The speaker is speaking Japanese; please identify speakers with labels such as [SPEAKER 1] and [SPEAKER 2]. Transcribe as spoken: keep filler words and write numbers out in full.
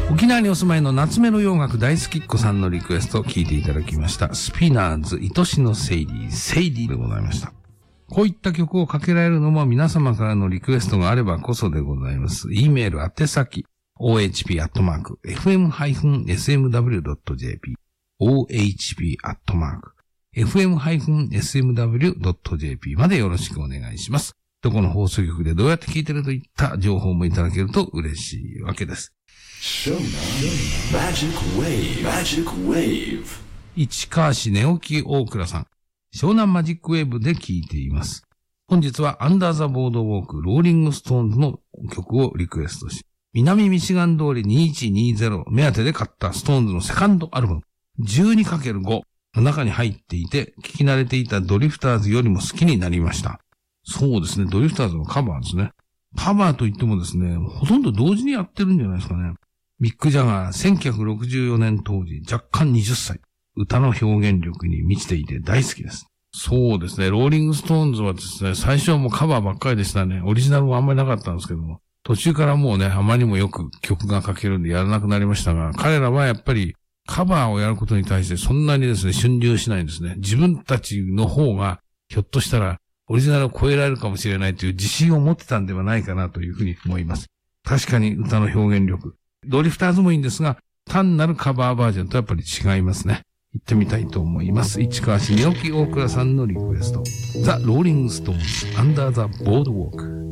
[SPEAKER 1] 沖縄にお住まいの夏メロ洋楽大好きっ子さんのリクエストを聞いていただきました。スピナーズ愛しのセイリー、セイリーでございました。こういった曲をかけられるのも皆様からのリクエストがあればこそでございます。E メール宛先 オーエイチピー アットマーク エフエム エスエムダブリュー ドット ジェーピー オーエイチピー アットマーク エフエム エスエムダブリュー ドット ジェーピー までよろしくお願いします。どこの放送局でどうやって聞いてるといった情報もいただけると嬉しいわけです。市川市寝起き大倉さん、湘南マジックウェーブで聞いています。本日はアンダーザボードウォークローリングストーンズの曲をリクエストし、南ミシガン通りにせんひゃくにじゅう目当てで買ったストーンズのセカンドアルバム じゅうにかけるご の中に入っていて、聞き慣れていたドリフターズよりも好きになりました。そうですね、ドリフターズのカバーですね。カバーといってもですね、ほとんど同時にやってるんじゃないですかね。ミック・ジャガー、せんきゅうひゃくろくじゅうよねん当時、若干はたち。歌の表現力に満ちていて大好きです。そうですね、ローリングストーンズはですね、最初はもうカバーばっかりでしたね。オリジナルはあんまりなかったんですけども、途中からもうね、あまりにもよく曲が書けるんでやらなくなりましたが、彼らはやっぱりカバーをやることに対してそんなにですね、春秋しないんですね。自分たちの方が、ひょっとしたら、オリジナルを超えられるかもしれないという自信を持ってたんではないかなというふうに思います。確かに歌の表現力。ドリフターズもいいんですが、単なるカバーバージョンとやっぱり違いますね。行ってみたいと思います。市川市寝起き大倉さんのリクエスト。ザ・ローリングストーンズ、アンダーザ・ボードウォーク。